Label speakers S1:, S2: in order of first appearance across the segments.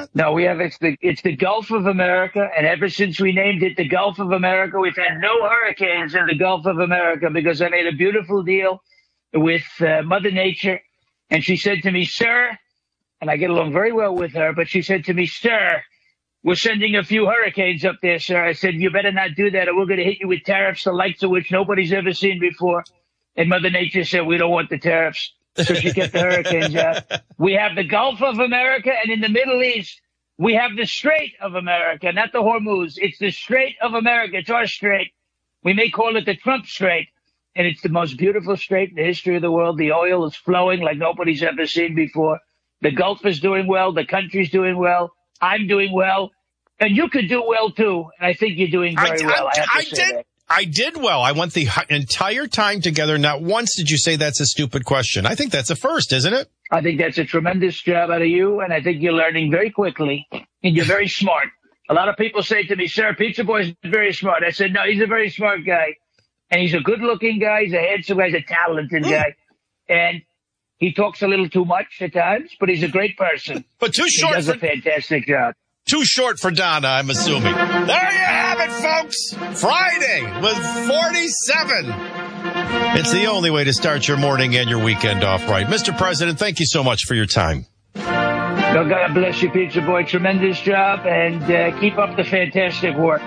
S1: No, we have it's the Gulf of America, and ever since we named it the Gulf of America, we've had no hurricanes in the Gulf of America because I made a beautiful deal with Mother Nature, and she said to me, "Sir," and I get along very well with her, but she said to me, "Sir, we're sending a few hurricanes up there, sir." I said, "You better not do that, or we're going to hit you with tariffs, the likes of which nobody's ever seen before." And Mother Nature said, "We don't want the tariffs." So she kept the hurricanes out. We have the Gulf of America, and in the Middle East, we have the Strait of America, not the Hormuz. It's the Strait of America. It's our strait. We may call it the Trump Strait, and it's the most beautiful strait in the history of the world. The oil is flowing like nobody's ever seen before. The Gulf is doing well. The country's doing well. I'm doing well. And you could do well, too. And I think you're doing very well.
S2: I did well. I went the entire time together. Not once did you say that's a stupid question. I think that's a first, isn't it?
S1: I think that's a tremendous job out of you, and I think you're learning very quickly, and you're very smart. A lot of people say to me, "Sir, Pizza Boy's very smart." I said, "No, he's a very smart guy, and he's a good-looking guy. He's a handsome guy. He's a talented guy, and he talks a little too much at times, but he's a great person.
S2: But too short.
S1: He does a fantastic job.
S2: Too short for Donna, I'm assuming. There you have it, folks. Friday with 47. It's the only way to start your morning and your weekend off right. Mr. President, thank you so much for your time.
S1: Well, God bless you, Pizza Boy. Tremendous job, and keep up the fantastic work.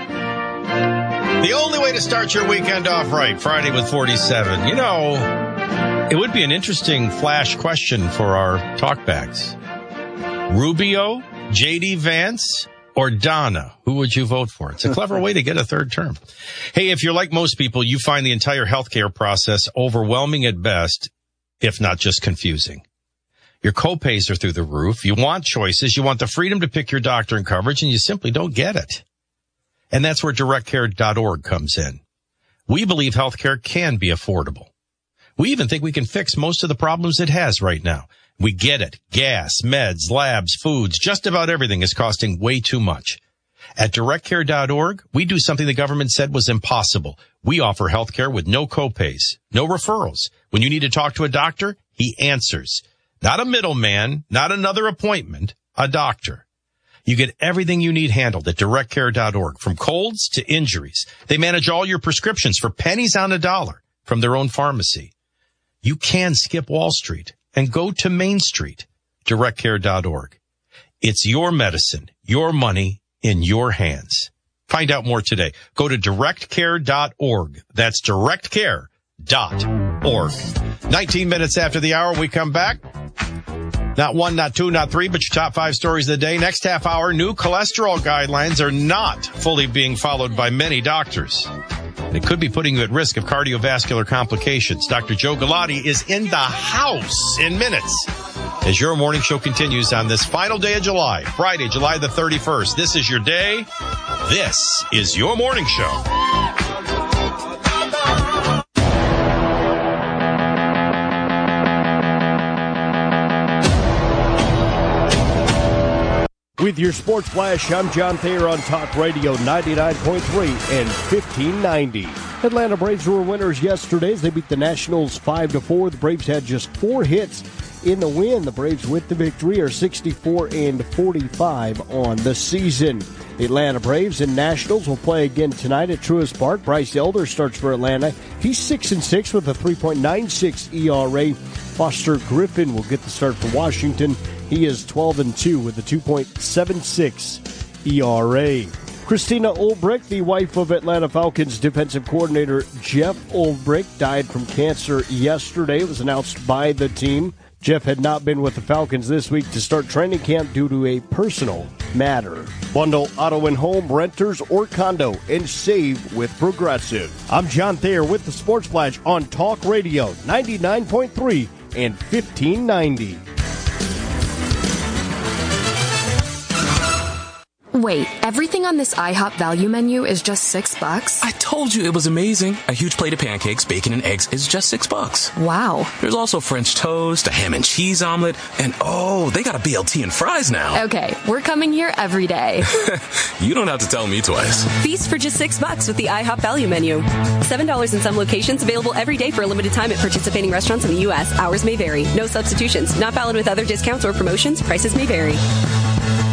S2: The only way to start your weekend off right, Friday with 47. You know, it would be an interesting flash question for our talkbacks. Rubio, J.D. Vance, or Donna? Who would you vote for? It's a clever way to get a third term. Hey, if you're like most people, you find the entire healthcare process overwhelming at best, if not just confusing. Your copays are through the roof. You want choices. You want the freedom to pick your doctor and coverage, and you simply don't get it. And that's where directcare.org comes in. We believe healthcare can be affordable. We even think we can fix most of the problems it has right now. We get it. Gas, meds, labs, foods, just about everything is costing way too much. At directcare.org, we do something the government said was impossible. We offer healthcare with no copays, no referrals. When you need to talk to a doctor, he answers. Not a middleman, not another appointment, a doctor. You get everything you need handled at directcare.org, from colds to injuries. They manage all your prescriptions for pennies on a dollar from their own pharmacy. You can skip Wall Street and go to Main Street, directcare.org. It's your medicine, your money in your hands. Find out more today. Go to directcare.org. That's directcare.org. 19 minutes after the hour, we come back. Not one, not two, not three, but your top 5 stories of the day. Next half hour, new cholesterol guidelines are not fully being followed by many doctors. It could be putting you at risk of cardiovascular complications. Dr. Joe Galati is in the house in minutes as your morning show continues on this final day of July, Friday, July the 31st. This is your day. This is your morning show.
S3: With your Sports Flash, I'm John Thayer on Talk Radio 99.3 and 1590. Atlanta Braves were winners yesterday as they beat the Nationals 5-4. The Braves had just 4 hits in the win. The Braves with the victory are 64-45 on the season. The Atlanta Braves and Nationals will play again tonight at Truist Park. Bryce Elder starts for Atlanta. He's 6-6 with a 3.96 ERA. Foster Griffin will get the start for Washington. He is 12-2 with a 2.76 ERA. Christina Ulbrich, the wife of Atlanta Falcons defensive coordinator Jeff Ulbrich, died from cancer yesterday. It was announced by the team. Jeff had not been with the Falcons this week to start training camp due to a personal matter. Bundle auto and home, renters, or condo, and save with Progressive. I'm John Thayer with the Sports Flash on Talk Radio 99.3 and 1590.
S4: Wait, everything on this IHOP value menu is just $6?
S5: I told you it was amazing. A huge plate of pancakes, bacon, and eggs is just $6.
S4: Wow.
S5: There's also French toast, a ham and cheese omelet, and oh, they got a BLT and fries now.
S4: Okay, we're coming here every day.
S5: You don't have to tell me twice.
S6: Feast for just $6 with the IHOP value menu. $7 in some locations, available every day for a limited time at participating restaurants in the U.S. Hours may vary. No substitutions. Not valid with other discounts or promotions. Prices may vary.